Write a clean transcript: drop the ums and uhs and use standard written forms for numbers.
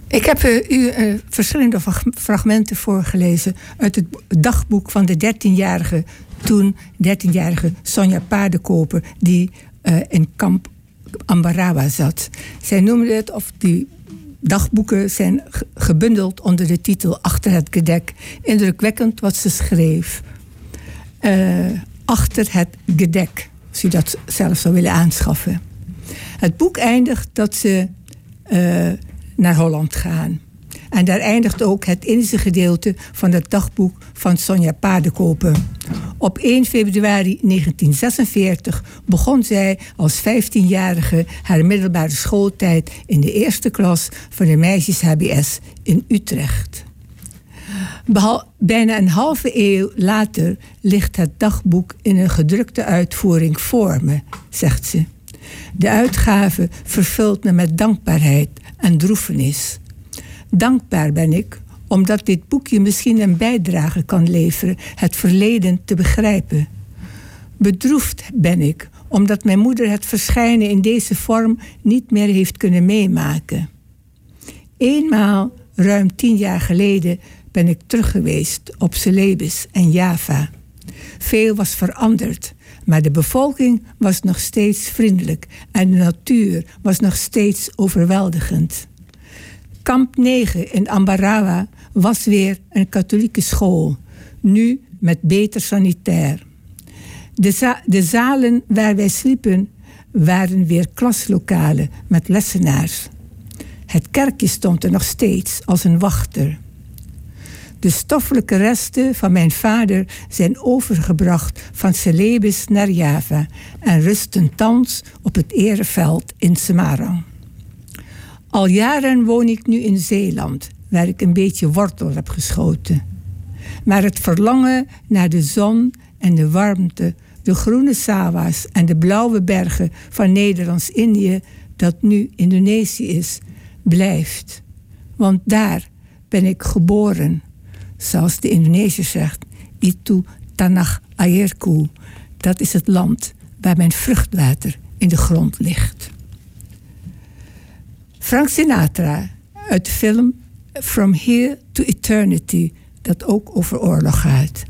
Ik heb u verschillende fragmenten voorgelezen uit het dagboek van de 13-jarige Sonja Paardenkoper, die in kamp Ambarawa zat. Zij noemde het, of die dagboeken zijn gebundeld onder de titel Achter het gedek. Indrukwekkend wat ze schreef. Achter het gedek, als u dat zelf zou willen aanschaffen. Het boek eindigt dat ze naar Holland gaan. En daar eindigt ook het Indische gedeelte van het dagboek van Sonja Paardenkoper. Op 1 februari 1946 begon zij als 15-jarige haar middelbare schooltijd in de eerste klas van de meisjes HBS in Utrecht. Bijna een halve eeuw later ligt het dagboek in een gedrukte uitvoering voor me, zegt ze. De uitgave vervult me met dankbaarheid en droefenis. Dankbaar ben ik omdat dit boekje misschien een bijdrage kan leveren het verleden te begrijpen. Bedroefd ben ik omdat mijn moeder het verschijnen in deze vorm niet meer heeft kunnen meemaken. Eenmaal, ruim 10 jaar geleden, ben ik terug geweest op Celebes en Java. Veel was veranderd, maar de bevolking was nog steeds vriendelijk en de natuur was nog steeds overweldigend. Kamp 9 in Ambarawa was weer een katholieke school, nu met beter sanitair. De zalen waar wij sliepen waren weer klaslokalen met lessenaars. Het kerkje stond er nog steeds als een wachter. De stoffelijke resten van mijn vader zijn overgebracht van Celebes naar Java en rusten thans op het ereveld in Semarang. Al jaren woon ik nu in Zeeland, waar ik een beetje wortel heb geschoten. Maar het verlangen naar de zon en de warmte, de groene sawa's en de blauwe bergen van Nederlands-Indië, dat nu Indonesië is, blijft. Want daar ben ik geboren. Zoals de Indonesiër zegt, itu tanah airku. Dat is het land waar mijn vruchtwater in de grond ligt. Frank Sinatra uit de film From Here to Eternity, dat ook over oorlog gaat.